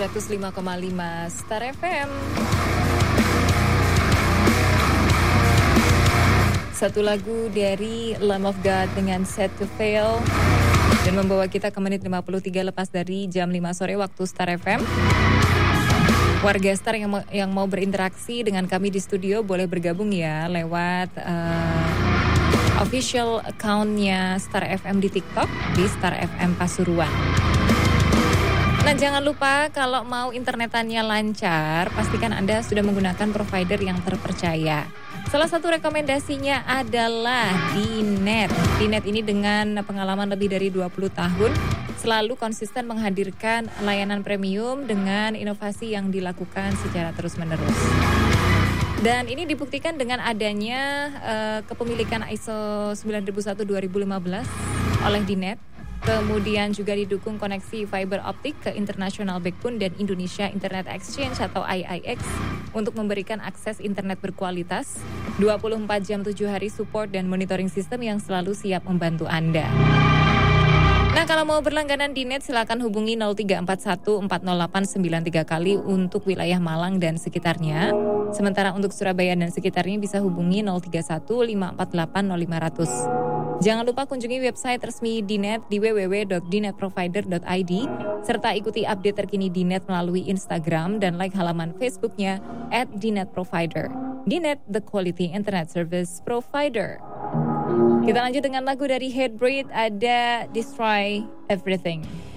105,5 Star FM. Satu lagu dari Lamb of God dengan Set to Fail dan membawa kita ke menit 53 lepas dari jam 5 sore waktu Star FM. Warga Star yang mau berinteraksi dengan kami di studio boleh bergabung ya lewat official account-nya Star FM di TikTok di Star FM Pasuruan. Nah, jangan lupa kalau mau internetannya lancar, pastikan Anda sudah menggunakan provider yang terpercaya. Salah satu rekomendasinya adalah Dinet. Dinet ini dengan pengalaman lebih dari 20 tahun selalu konsisten menghadirkan layanan premium dengan inovasi yang dilakukan secara terus-menerus. Dan ini dibuktikan dengan adanya kepemilikan ISO 9001-2015 oleh Dinet. Kemudian juga didukung koneksi fiber optik ke International Backbone dan Indonesia Internet Exchange atau IIX untuk memberikan akses internet berkualitas, 24 jam 7 hari support dan monitoring sistem yang selalu siap membantu Anda. Nah, kalau mau berlangganan di net silakan hubungi 0341-408-93 kali untuk wilayah Malang dan sekitarnya. Sementara untuk Surabaya dan sekitarnya bisa hubungi 031-548-0500. Jangan lupa kunjungi website resmi Dinet di www.dinetprovider.id serta ikuti update terkini Dinet melalui Instagram dan like halaman Facebooknya @dinetprovider. Dinet, the quality internet service provider. Kita lanjut dengan lagu dari Hatebreed, ada Destroy Everything.